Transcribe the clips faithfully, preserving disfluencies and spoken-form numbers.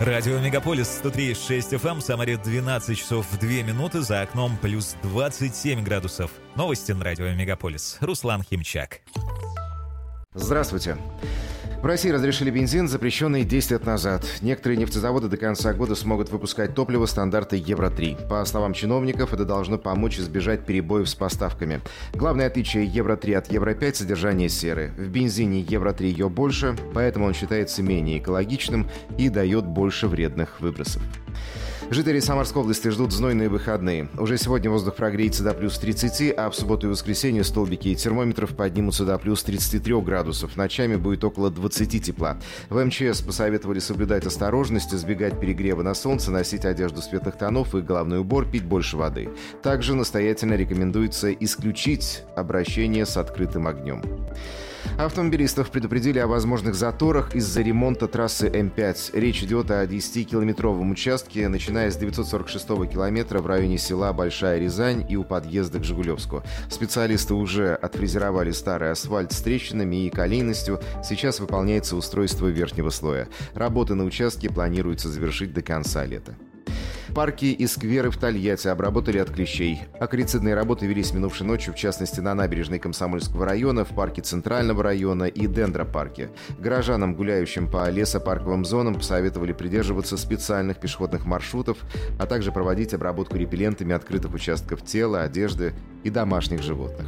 Радио Мегаполис сто три и шесть эф эм, в Самаре двенадцать часов две минуты, за окном плюс двадцать семь градусов. Новости на Радио Мегаполис. Руслан Химчак. Здравствуйте. В России разрешили бензин, запрещенный десять лет назад. Некоторые нефтезаводы до конца года смогут выпускать топливо стандарта Евро три. По словам чиновников, это должно помочь избежать перебоев с поставками. Главное отличие Евро три от Евро пять – содержание серы. В бензине Евро три ее больше, поэтому он считается менее экологичным и дает больше вредных выбросов. Жители Самарской области ждут знойные выходные. Уже сегодня воздух прогреется до плюс тридцати, а в субботу и воскресенье столбики термометров поднимутся до плюс тридцати трёх градусов. Ночами будет около двадцати тепла. В эм че эс посоветовали соблюдать осторожность, избегать перегрева на солнце, носить одежду светлых тонов и головной убор, пить больше воды. Также настоятельно рекомендуется исключить обращение с открытым огнем. Автомобилистов предупредили о возможных заторах из-за ремонта трассы эм пять. Речь идет о десятикилометровом участке, начиная с девятьсот сорок шестого километра в районе села Большая Рязань и у подъезда к Жигулевску. Специалисты уже отфрезеровали старый асфальт с трещинами и колейностью. Сейчас выполняется устройство верхнего слоя. Работы на участке планируется завершить до конца лета. Парки и скверы в Тольятти обработали от клещей. Акарицидные работы велись минувшей ночью, в частности, на набережной Комсомольского района, в парке Центрального района и Дендропарке. Горожанам, гуляющим по лесопарковым зонам, посоветовали придерживаться специальных пешеходных маршрутов, а также проводить обработку репеллентами открытых участков тела, одежды и домашних животных.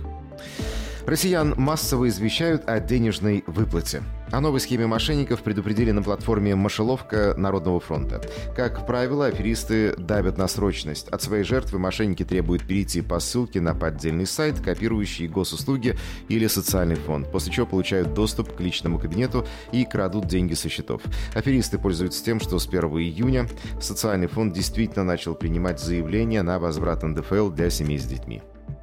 Россиян массово извещают о денежной выплате. О новой схеме мошенников предупредили на платформе «Мышеловка» Народного фронта. Как правило, аферисты давят на срочность. От своей жертвы мошенники требуют перейти по ссылке на поддельный сайт, копирующий госуслуги или социальный фонд, после чего получают доступ к личному кабинету и крадут деньги со счетов. Аферисты пользуются тем, что с первого июня социальный фонд действительно начал принимать заявления на возврат эн дэ эф эл для семей с детьми.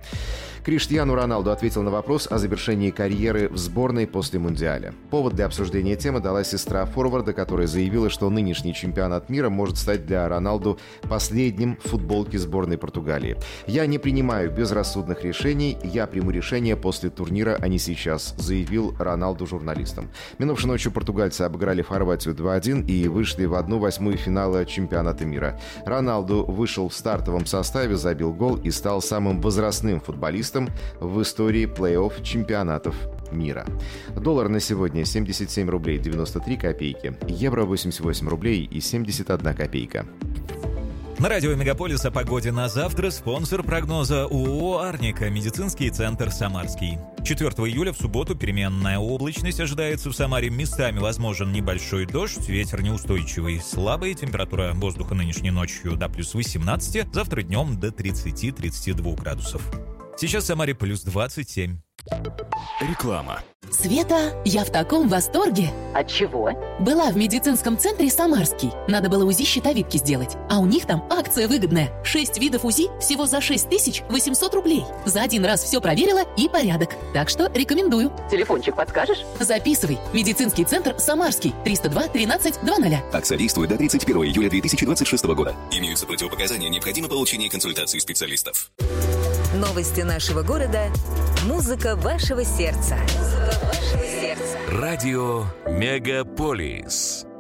Криштиану Роналду ответил на вопрос о завершении карьеры в сборной после Мундиаля. Повод для обсуждения темы дала сестра форварда, которая заявила, что нынешний чемпионат мира может стать для Роналду последним в футболке сборной Португалии. «Я не принимаю безрассудных решений, я приму решение после турнира, а не сейчас», заявил Роналду журналистам. Минувшей ночью португальцы обыграли Хорватию два один и вышли в одну восьмую финала чемпионата мира. Роналду вышел в стартовом составе, забил гол и стал самым возрастным футболистом в истории плей-офф чемпионатов мира. Доллар на сегодня семьдесят семь рублей девяносто три копейки, евро восемьдесят восемь рублей и семьдесят одна копейка. На радио Мегаполис о погоде на завтра спонсор прогноза ООО «Арника», медицинский центр «Самарский». четвёртого июля в субботу переменная облачность ожидается в Самаре. Местами возможен небольшой дождь, ветер неустойчивый, слабая, температура воздуха нынешней ночью до плюс восемнадцати, завтра днем до тридцати-тридцати двух градусов. Сейчас в Самаре плюс двадцать семь. Реклама. Света, я в таком восторге. От чего? Была в медицинском центре «Самарский». Надо было УЗИ щитовидки сделать. А у них там акция выгодная. Шесть видов УЗИ всего за шесть тысяч восемьсот рублей. За один раз все проверила и порядок. Так что рекомендую. Телефончик подскажешь? Записывай. Медицинский центр «Самарский». триста два тринадцать двадцать. Акция действует до тридцать первого июля две тысячи двадцать шестого года. Имеются противопоказания, необходимо получение консультации специалистов. Новости нашего города. Музыка вашего сердца. Музыка вашего сердца. Радио Мегаполис.